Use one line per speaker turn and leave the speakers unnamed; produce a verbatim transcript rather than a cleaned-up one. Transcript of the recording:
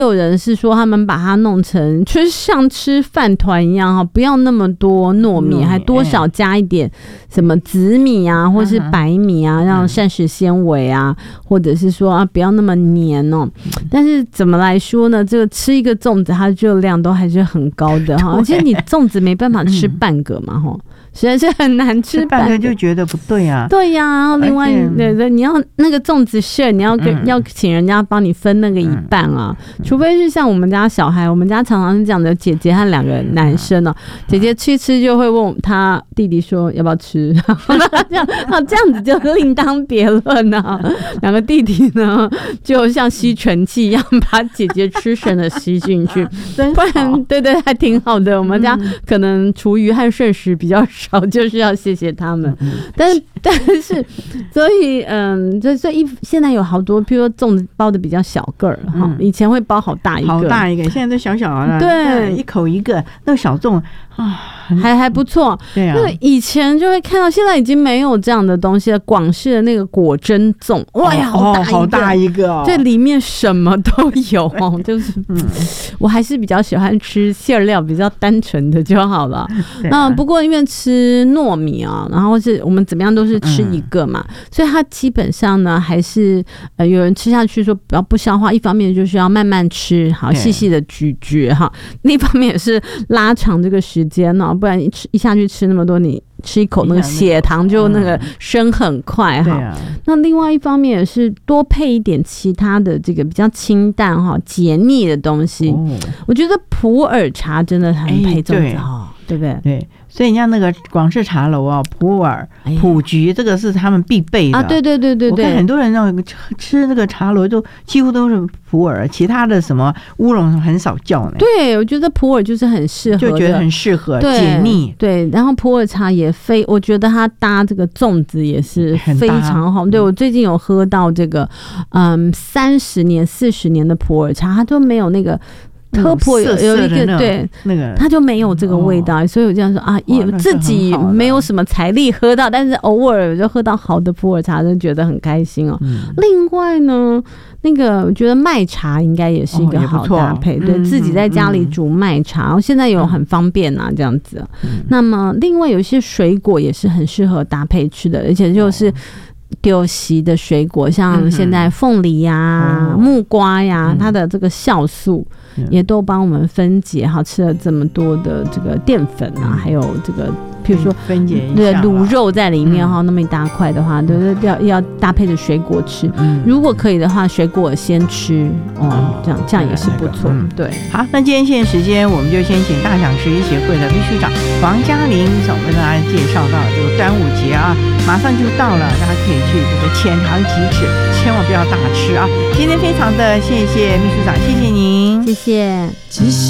有人是说他们把它弄成就是像吃饭团一样，不要那么多糯米，还多少加一点什么紫米啊或是白米啊，让膳食纤维啊，或者是说啊不要那么黏哦。但是怎么来说呢，这个吃一个粽子它的热量都还是很高的哈，而且你粽子没办法吃半个嘛哈，实在是很难吃半个，
就觉得不对啊。
对呀、啊，另外对对，你要那个粽子馅，你要跟、嗯、要请人家帮你分那个一半啊，嗯、除非是像我们家小孩，我们家常常是这样的，姐姐和两个男生哦、喔，姐姐吃一吃就会问他弟弟说要不要吃，这样啊这样子就另当别论啊。两个弟弟呢，就像吸尘器一样，把姐姐吃剩的吸进去，不然对对还挺好的。我们家可能厨余和剩食比较少，就是要谢谢他们。但是但是，所以嗯，这所以现在有好多，譬如说粽子包的比较小个儿哈、嗯，以前会包好大一个，
好大一个，现在都小小的，
对，
一口一个，那个小粽啊，
还还不错。
对啊，
那个以前就会看到，现在已经没有这样的东西了。广式的那个果珍粽，哇呀，
好大一个，好大一个、哦，
这里面什么都有哦，就是，嗯，我还是比较喜欢吃馅料比较单纯的就好了。那不过因为吃糯米啊，然后是我们怎么样都是吃一个嘛，嗯、所以它基本上呢还是呃有人吃下去说不要不消化，一方面就是要慢慢吃，好细细的咀嚼哈，另一方面也是拉长这个时间呢、喔，不然一吃一下去吃那么多你。吃一口那个血糖就那个升很快哈、嗯，那另外一方面也是多配一点其他的这个比较清淡哈解腻的东西、哦。我觉得普洱茶真的很配粽子哈、欸，对不对？
对，所以你像那个广式茶楼啊，普洱、普菊，这个是他们必备的
啊。对对对对对，
我看很多人那个吃那个茶楼都几乎都是普洱，其他的什么乌龙很少叫呢。
对，我觉得普洱就是很适合，
就觉得很适合解腻。
对，然后普洱茶也非，我觉得它搭这个粽子也是非常好。对，我最近有喝到这个，嗯，三十年、四十年的普洱茶，它都没有那个。特普有有一个对
那个，
它就没有这个味道，哦、所以我这样说啊，也自己没有什么财力喝到，但是偶尔就喝到好的普洱茶，就觉得很开心哦。嗯、另外呢，那个我觉得麦茶应该也是一个好搭配，哦、对、嗯、自己在家里煮麦茶，然后现在有很方便啊，这样子。嗯、那么另外有一些水果也是很适合搭配吃的，而且就是。丢席的水果，像现在凤梨呀、啊、嗯、木瓜呀、啊，它的这个酵素也都帮我们分解哈，吃了这么多的这个淀粉啊，还有这个。譬如说，
分解
对卤肉在里面哈、嗯，那么一大块的话，对对，要要搭配着水果吃。嗯、如果可以的话，水果先吃哦，这样这样也是不错。嗯、对，
好，那今天现在时间，我们就先请大享食医协会的秘书长王嘉玲总为大家介绍到这个端午节啊，马上就到了，大家可以去这个浅尝即止，千万不要大吃啊！今天非常的谢谢秘书长，谢谢您，
谢谢。